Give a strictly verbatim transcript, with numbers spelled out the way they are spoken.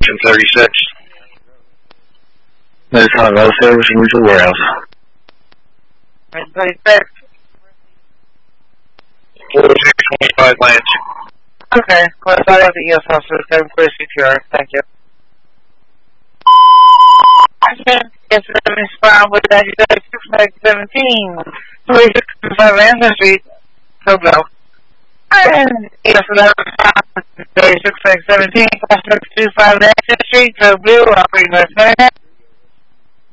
Station thirty-six. ninety-five out of service and regional warehouse. thirty-six. forty-six twenty-five Lance. Okay, well, I thought the E S officer is clear C P R. Thank you. I said, yes, let me respond with ninety-six seventeen. forty-six twenty-five Lansing Street, Cobell. And yes, let me respond with thirty-six seventeen, two five Lansing Street, Cobell, operating West Manhattan.